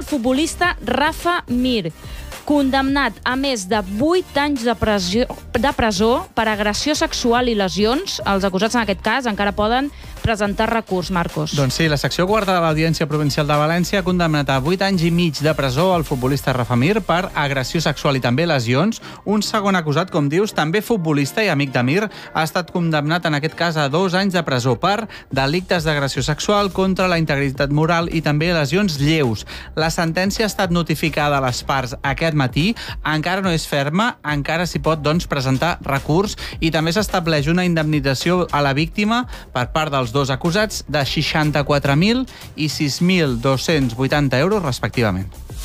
futbolista Rafa Mir, condemnat a més de 8 anys de presó per agressió sexual i lesions. Els acusats en aquest cas encara poden presentar recurs, Marcos. Doncs sí, la secció quarta de l'Audiència Provincial de València ha condemnat a 8 anys i mig de presó el futbolista Rafa Mir per agressió sexual i també lesions. Un segon acusat, com dius, també futbolista i amic de Mir, ha estat condemnat en aquest cas a 2 anys de presó per delictes d'agressió sexual contra la integritat moral i també lesions lleus. La sentència ha estat notificada a les parts aquest matí, encara no és ferma, encara s'hi pot presentar recurs i també s'estableix una indemnització a la víctima per part dels dos acusats de 64.000 i 6.280 euros respectivament.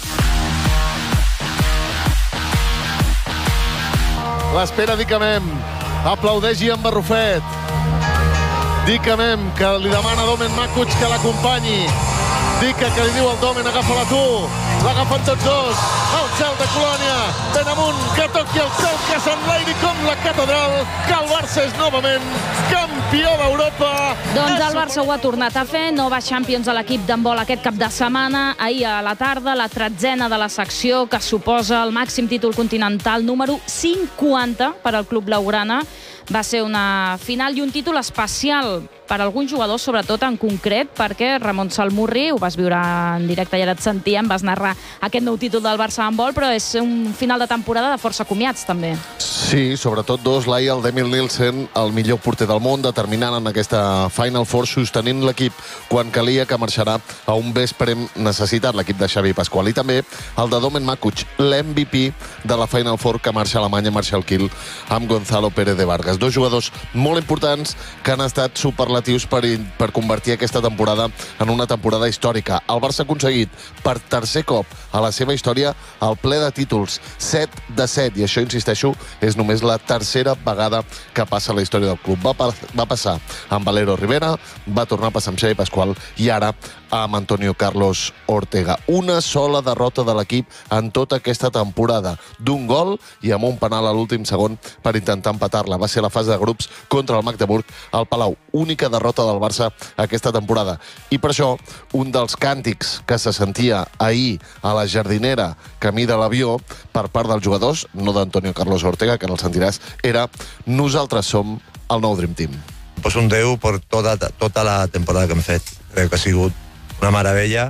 L'espera Dicamem, aplaudeix en Barrufet. Dicamem, que li demana a Domen Makuc que l'acompanyi. Dica, que li diu al Domen, agafa-la tu. L'agafen tots dos. El gel de Colònia, ben amunt, que toqui el cel, que s'enlairi com la catedral, que el Barça és novament campió d'Europa. Doncs el Barça ho ha tornat a fer, nova Champions a l'equip d'handbol aquest cap de setmana. Ahir a la tarda, la 13a de la secció, que suposa el màxim títol continental número 50 per al club blaugrana. Va ser una final i un títol especial per a alguns jugadors, sobretot en concret, perquè Ramon Salmurri, ho vas viure en directe i ara et sentíem, vas narrar aquest nou títol del Barça d'handbol, però és un final de temporada de força comiats, també. Sí, sobretot dos, Laia, el d'Emil Nielsen, el millor porter del món, determinant en aquesta Final Four, sostenint l'equip quan calia, que marxarà a un vespre necessitat l'equip de Xavi Pasqual. I també el de Domen Makuc, l'MVP de la Final Four, que marxa a Alemanya, marxa al Kiel amb Gonzalo Pérez de Vargas. Dos jugadors molt importants que han estat superlatius per convertir aquesta temporada en una temporada històrica. El Barça ha aconseguit per tercer cop a la seva història el ple de títols, 7 de 7, i això, insisteixo, és només la tercera vegada que passa a la història del club. Va passar amb Valero Rivera, va tornar a passar amb Xavi Pasqual i ara amb Antonio Carlos Ortega. Una sola derrota de l'equip en tota aquesta temporada, d'un gol i amb un penal a l'últim segon per intentar empatar-la. Va ser la fase de grups contra el Magdeburg al Palau. Única derrota del Barça aquesta temporada. I per això, un dels càntics que se sentia ahir a la jardinera camí de l'avió per part dels jugadors, no d'Antonio Carlos Ortega, que no el sentiràs, era "Nosaltres som el nou Dream Team". Pues un 10 per tota la temporada que hem fet. Crec que ha sigut una meravella.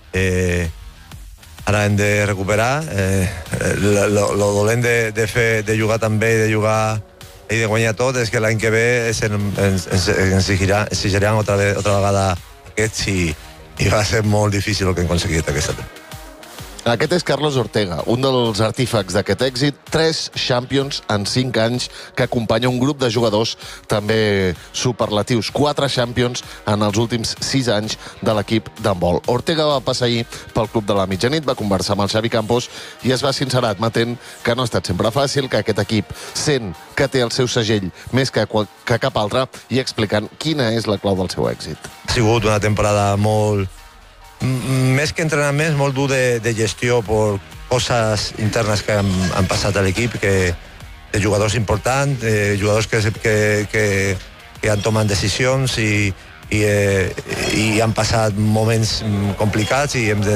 Ara hem de recuperar. Lo dolent de jugar també i de jugar i de guanyar tot és que l'any que ve ens exigiran otra vegada aquests i va ser molt difícil el que hem aconseguit aquesta temporada. Aquest és Carlos Ortega, un dels artífecs d'aquest èxit. 3 Champions en 5 anys, que acompanya un grup de jugadors també superlatius. 4 Champions en els últims 6 anys de l'equip d'handbol. Ortega va passar ahir pel Club de la Mitjanit, va conversar amb el Xavi Campos i es va sincerar admetent que no ha estat sempre fàcil, que aquest equip sent que té el seu segell més que cap altre, i explicant quina és la clau del seu èxit. Ha sigut una temporada molt... més que entrenaments, molt dur de gestió per coses internes que han passat a l'equip, de jugadors importants, jugadors que han tomat decisions i han passat moments complicats i hem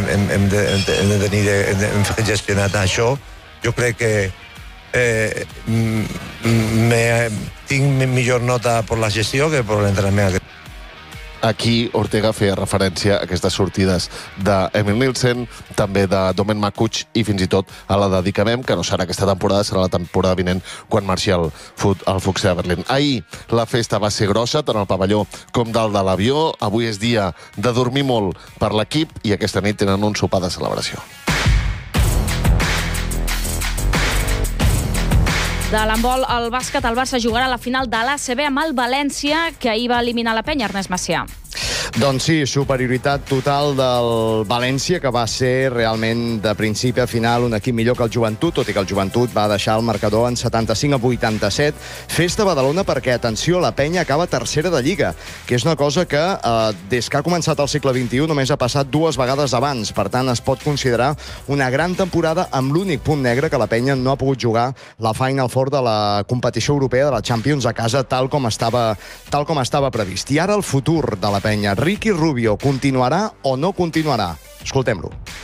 gestionat això. Jo crec que tinc millor nota per la gestió que per l'entrenament. Aquí Ortega feia referència a aquestes sortides d'Emil Nielsen, també de Domen Makuc i fins i tot a la de Dicamem, que no serà aquesta temporada, serà la temporada vinent quan marxi al Fuchs de Berlín. Ahir la festa va ser grossa, tant al pavelló com dalt de l'avió. Avui és dia de dormir molt per l'equip i aquesta nit tenen un sopar de celebració. De l'handbol al bàsquet, el Barça jugarà a la final de l'ACB amb el València, que ahir va eliminar la Penya, Ernest Macià. Doncs sí, superioritat total del València, que va ser realment de principi a final un equip millor que el Joventut, tot i que el Joventut va deixar el marcador en 75-87. Festa a Badalona perquè, atenció, la Penya acaba tercera de Lliga, que és una cosa que des que ha començat el segle XXI només ha passat 2 vegades abans. Per tant, es pot considerar una gran temporada amb l'únic punt negre que la Penya no ha pogut jugar la Final Four de la competició europea de la Champions a casa tal com estava previst. I ara el futur de la Penya. Ricky Rubio continuarà o no continuarà? Escoltem-lo.